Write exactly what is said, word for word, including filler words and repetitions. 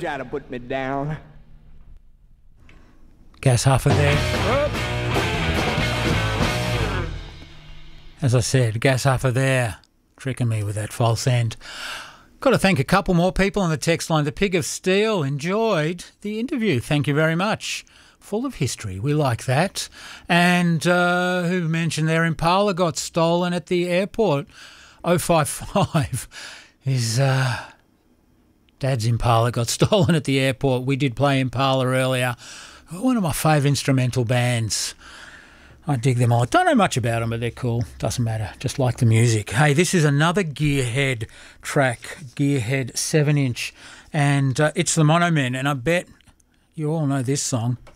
try to put me down. Gas Huffer there. As I said, Gas Huffer there, tricking me with that false end. Got to thank a couple more people on the text line. The Pig of Steel enjoyed the interview. Thank you very much. Full of history. We like that. And uh, who mentioned their Impala got stolen at the airport? oh five five is uh, Dad's Impala got stolen at the airport. We did play Impala earlier. One of my favourite instrumental bands. I dig them all. Don't know much about them, but they're cool. Doesn't matter. Just like the music. Hey, this is another Gearhead track, Gearhead seven inch, and uh, it's the Mono Men, and I bet you all know this song.